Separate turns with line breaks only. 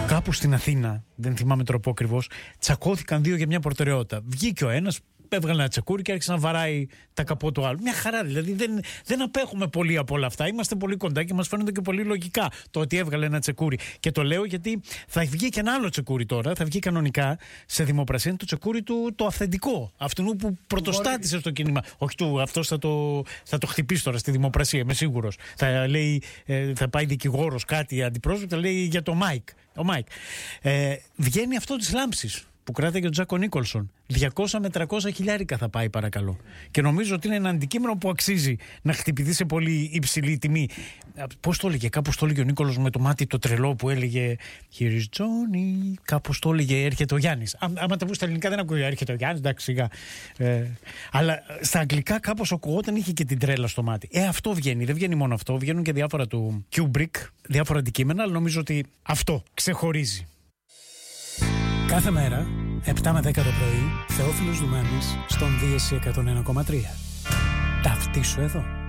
Κάπου στην Αθήνα, δεν θυμάμαι τρόπο ακριβώς, τσακώθηκαν δύο για μια προτεραιότητα. Βγήκε ο ένας, έβγαλε ένα τσεκούρι και άρχισε να βαράει τα καπό του άλλου. Μια χαρά, δηλαδή δεν απέχουμε πολύ από όλα αυτά. Είμαστε πολύ κοντά και μας φαίνονται και πολύ λογικά το ότι έβγαλε ένα τσεκούρι. Και το λέω γιατί θα βγει και ένα άλλο τσεκούρι τώρα, θα βγει κανονικά σε δημοπρασία, το τσεκούρι του το αυθεντικό. Αυτού που πρωτοστάτησε στο κίνημα. Όχι του, αυτός θα το χτυπήσει τώρα στη δημοπρασία, είμαι σίγουρος. Θα λέει, θα πάει δικηγόρος κάτι αντιπρόσωπο, θα λέει για το Μάικ. Ο Μάικ. Βγαίνει αυτό της λάμψης που κράταγε ο Τζάκο Νίκολσον. 200 με 300 χιλιάρικα θα πάει, παρακαλώ. Και νομίζω ότι είναι ένα αντικείμενο που αξίζει να χτυπηθεί σε πολύ υψηλή τιμή. Πώς το έλεγε, κάπως το έλεγε ο Νίκολος με το μάτι το τρελό που έλεγε Here is Johnny. Κάπως το έλεγε έρχεται ο Γιάννης. Άμα τα βγουν στα ελληνικά δεν ακούγεται έρχεται ο Γιάννης, εντάξει σιγά. Αλλά στα αγγλικά κάπως ακουγόταν, είχε και την τρέλα στο μάτι. Αυτό βγαίνει, δεν βγαίνει μόνο αυτό. Βγαίνουν και διάφορα του Kubrick, διάφορα αντικείμενα, αλλά νομίζω ότι αυτό ξεχωρίζει. Κάθε μέρα, 7 με 10 το πρωί, Θεόφιλος Δουμάνης στον Δίεση 101,3. Ταυτίσου εδώ.